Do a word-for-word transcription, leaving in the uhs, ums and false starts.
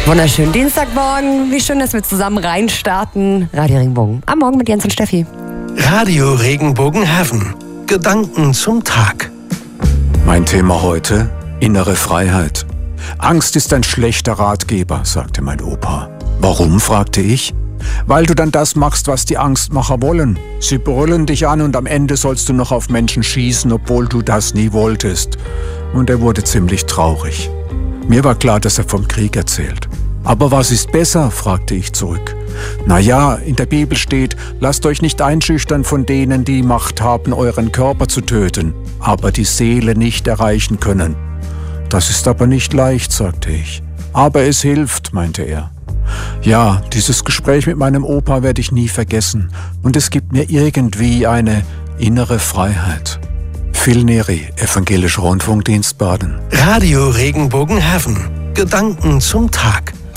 Wunderschönen Dienstagmorgen. Wie schön, dass wir zusammen reinstarten. Radio Regenbogen. Am Morgen mit Jens und Steffi. Radio Regenbogenhafen. Gedanken zum Tag. Mein Thema heute: innere Freiheit. Angst ist ein schlechter Ratgeber, sagte mein Opa. Warum, fragte ich. Weil du dann das machst, was die Angstmacher wollen. Sie brüllen dich an und am Ende sollst du noch auf Menschen schießen, obwohl du das nie wolltest. Und er wurde ziemlich traurig. Mir war klar, dass er vom Krieg erzählt. Aber was ist besser, fragte ich zurück. Na ja, in der Bibel steht, lasst euch nicht einschüchtern von denen, die Macht haben, euren Körper zu töten, aber die Seele nicht erreichen können. Das ist aber nicht leicht, sagte ich. Aber es hilft, meinte er. Ja, dieses Gespräch mit meinem Opa werde ich nie vergessen. Und es gibt mir irgendwie eine innere Freiheit. Phil Neri, Evangelischer Rundfunkdienst Baden. Radio Regenbogenhafen. Gedanken zum Tag.